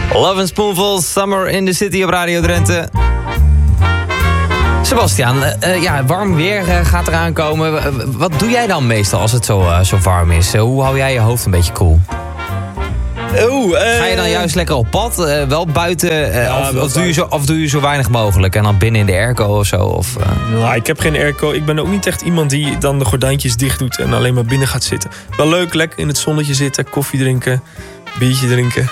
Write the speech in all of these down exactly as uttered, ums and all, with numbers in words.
Love and Spoonful, Summer in the City op Radio Drenthe. Sebastiaan, uh, ja, warm weer uh, gaat eraan komen. Uh, wat doe jij dan meestal als het zo, uh, zo warm is? Uh, hoe hou jij je hoofd een beetje koel? Oeh, uh, Ga je dan juist lekker op pad? Uh, wel buiten? Uh, ja, of, wel of, doe je zo, of doe je zo weinig mogelijk? En dan binnen in de airco of zo? Of, uh... nou, ik heb geen airco. Ik ben ook niet echt iemand die dan de gordijntjes dicht doet en alleen maar binnen gaat zitten. Wel leuk, lekker in het zonnetje zitten, koffie drinken, biertje drinken.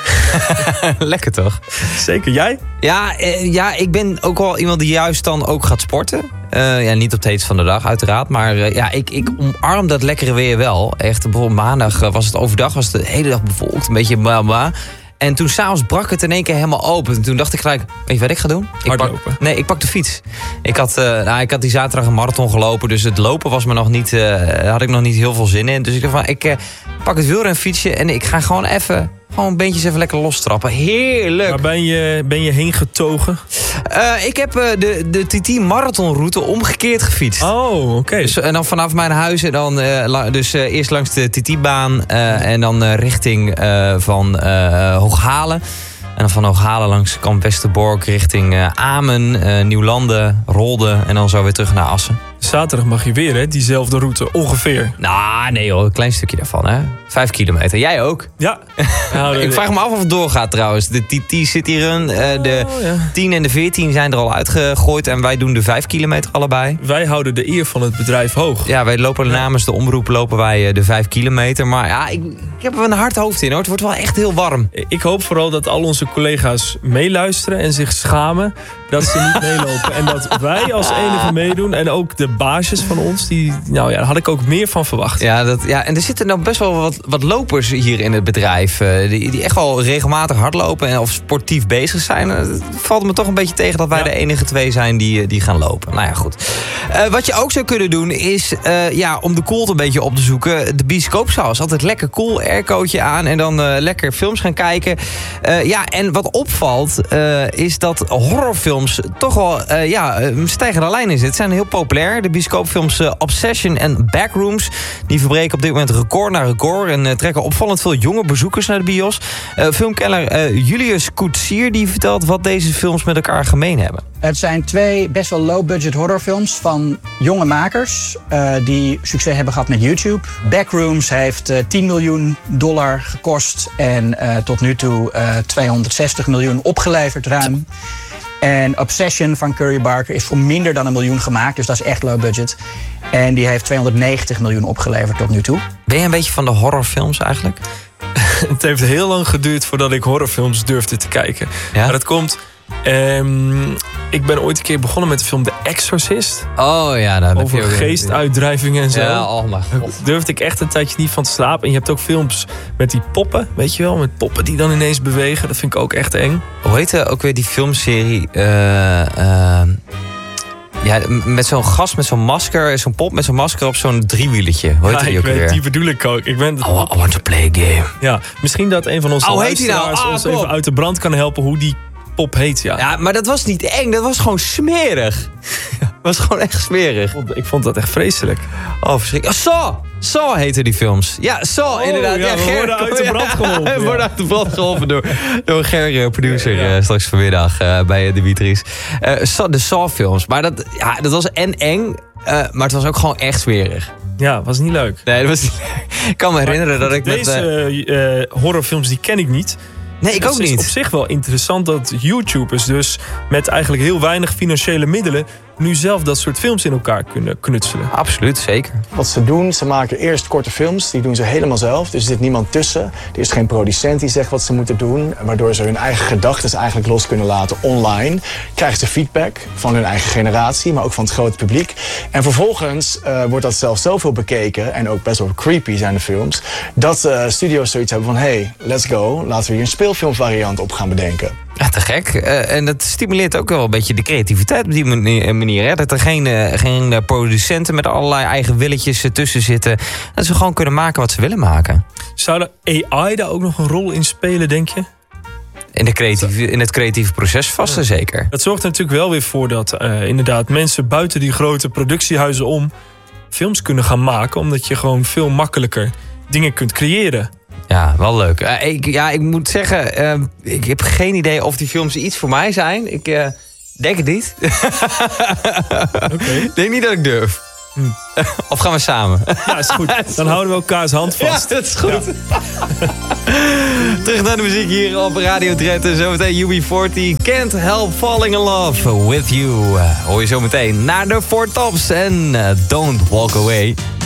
Lekker toch? Zeker, jij? Ja, uh, ja, ik ben ook wel iemand die juist dan ook gaat sporten. Uh, ja, niet op het heetst van de dag, uiteraard. Maar uh, ja, ik, ik omarm dat lekkere weer wel. Echt, bijvoorbeeld maandag uh, was het overdag, was het de hele dag bewolkt. Een beetje bla bla. En toen s'avonds brak het in één keer helemaal open. En toen dacht ik gelijk, weet je wat ik ga doen? Ik Hardlopen. Pak, nee, ik pak de fiets. Ik had, uh, nou, ik had die zaterdag een marathon gelopen. Dus het lopen was me nog niet, uh, had ik nog niet heel veel zin in. Dus ik dacht van, ik uh, pak het wielrenfietsje en ik ga gewoon even... Gewoon beentjes even lekker lostrappen. Heerlijk. Waar ben je, ben je heen getogen? Uh, ik heb uh, de, de T T marathonroute omgekeerd gefietst. Oh, oké. Okay. Dus, en dan vanaf mijn huis en dan uh, la, dus uh, eerst langs de T T-baan uh, en dan uh, richting uh, van uh, Hooghalen. En dan van Hooghalen langs Kamp Westerbork richting uh, Amen, uh, Nieuwlanden, Rolde en dan zo weer terug naar Assen. Zaterdag mag je weer, hè? Diezelfde route, ongeveer. Nou, nee hoor, een klein stukje daarvan, hè. Vijf kilometer. Jij ook? Ja. Nou, ik vraag me af of het doorgaat trouwens. De T T City Run, uh, de oh, ja. tien en de veertien zijn er al uitgegooid. En wij doen de vijf kilometer allebei. Wij houden de eer van het bedrijf hoog. Ja, wij lopen ja. namens de omroep lopen wij de vijf kilometer. Maar ja, ik, ik heb er een hard hoofd in hoor. Het wordt wel echt heel warm. Ik hoop vooral dat al onze collega's meeluisteren en zich schamen dat ze niet meelopen. En dat wij als enige meedoen. En ook de baasjes van ons, die, nou ja, daar had ik ook meer van verwacht. Ja, dat, ja en er zitten nou best wel wat, wat lopers hier in het bedrijf. Uh, die, die echt wel regelmatig hardlopen en of sportief bezig zijn. Het valt me toch een beetje tegen dat wij ja. de enige twee zijn die, die gaan lopen. Nou ja, goed. Uh, wat je ook zou kunnen doen is, uh, ja, om de koelte een beetje op te zoeken. De bioscoopzaal is altijd lekker cool. Aircootje aan en dan uh, lekker films gaan kijken. Uh, ja, en wat opvalt uh, is dat horrorfilms toch wel uh, ja, een stijgende lijn in zitten. Het zijn heel populair. De bioscoopfilms uh, Obsession en Backrooms. Die verbreken op dit moment record na record. En uh, trekken opvallend veel jonge bezoekers naar de bios. Uh, filmkenner uh, Julius Koetsier die vertelt wat deze films met elkaar gemeen hebben. Het zijn twee best wel low-budget horrorfilms van jonge makers uh, die succes hebben gehad met YouTube. Backrooms heeft uh, tien miljoen dollar gekost en uh, tot nu toe uh, tweehonderdzestig miljoen opgeleverd ruim. En Obsession van Curry Barker is voor minder dan een miljoen gemaakt, dus dat is echt low budget. En die heeft tweehonderdnegentig miljoen opgeleverd tot nu toe. Ben je een beetje van de horrorfilms eigenlijk? Het heeft heel lang geduurd voordat ik horrorfilms durfde te kijken. Ja? Maar dat komt... Um, ik ben ooit een keer begonnen met de film The Exorcist. Oh ja, nou, over geestuitdrijvingen en zo. Ja, oh mijn god. Durfde ik echt een tijdje niet van te slapen. En je hebt ook films met die poppen, weet je wel? Met poppen die dan ineens bewegen. Dat vind ik ook echt eng. Hoe heette ook weer die filmserie? Uh, uh, ja, met zo'n gast met zo'n masker, zo'n pop met zo'n masker op zo'n driewieletje. Hoe heet ja, die ook weet, weer? Die bedoel ik ook. Ik ben... oh, I want to play a game. Ja, misschien dat een van onze oh, luisteraars nou? ah, ons even uit de brand kan helpen hoe die pop heet, ja. Ja, maar dat was niet eng, dat was gewoon smerig. Dat was gewoon echt smerig. Ik vond dat echt vreselijk. Oh, verschrikkelijk. Oh, Saw! Saw heten die films. Ja, Saw, oh, inderdaad. Ja, ja, we Ger, worden uit de brand geholpen. Ja, we worden uit de brand geholpen door, door Ger, producer, ja, ja. Uh, straks vanmiddag uh, bij Dimitris. Uh, Saw, de Saw-films. Maar dat, ja, dat was en eng, uh, maar het was ook gewoon echt smerig. Ja, was niet leuk. Nee, dat was niet leuk. Ik kan me herinneren maar dat ik deze, met... Deze uh, horrorfilms, die ken ik niet. Nee, ik ook niet. Het is op zich wel interessant dat YouTubers dus met eigenlijk heel weinig financiële middelen nu zelf dat soort films in elkaar kunnen knutselen. Absoluut, zeker. Wat ze doen, ze maken eerst korte films, die doen ze helemaal zelf. Dus er zit niemand tussen. Er is geen producent die zegt wat ze moeten doen, waardoor ze hun eigen gedachten eigenlijk los kunnen laten online. Krijgen ze feedback van hun eigen generatie, maar ook van het grote publiek. En vervolgens uh, wordt dat zelfs zoveel bekeken, en ook best wel creepy zijn de films, dat uh, studio's zoiets hebben van, hey, let's go, laten we hier een speelfilmvariant op gaan bedenken. Ja, te gek. Uh, en dat stimuleert ook wel een beetje de creativiteit op die manier. Hè? Dat er geen, uh, geen producenten met allerlei eigen willetjes uh, tussen zitten. Dat ze gewoon kunnen maken wat ze willen maken. Zou de A I daar ook nog een rol in spelen, denk je? In, de creatieve, in het creatieve proces vast en zeker. Dat zorgt er natuurlijk wel weer voor dat uh, inderdaad mensen buiten die grote productiehuizen om films kunnen gaan maken. Omdat je gewoon veel makkelijker dingen kunt creëren. Ja, wel leuk. Uh, ik, ja, ik moet zeggen, uh, ik heb geen idee of die films iets voor mij zijn. Ik uh, denk het niet. Oké. Okay. Denk niet dat ik durf. Hm. Of gaan we samen? Ja, is goed. Dan houden we elkaars hand vast. Ja, dat is goed. Ja. Terug naar de muziek hier op Radio Drenthe. Zometeen U B veertig. Can't Help Falling in Love with You. Uh, hoor je zometeen naar de Four Tops. En uh, Don't Walk Away.